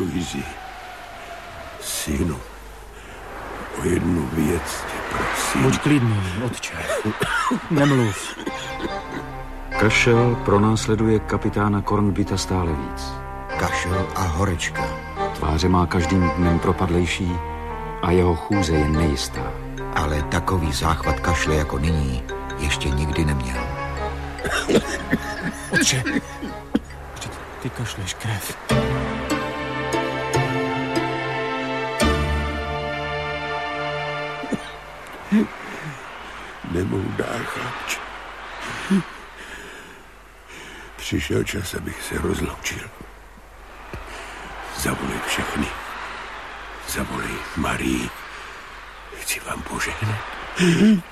Aloisi, synu, o jednu věc tě prosím. Buď klidný, otče. Nemluv. Kašel pronásleduje kapitána Kornbita stále víc. Kašel a horečka. Tváře má každým dnem propadlejší a jeho chůze je nejistá. Ale takový záchvat kašle jako nyní ještě nikdy neměl. Otče, ty kašleš krev. Nemohu dál, chlapče. Přišel čas, abych se rozloučil. Zavolej všechny. Zavolej Marii. Chci vám požehnat.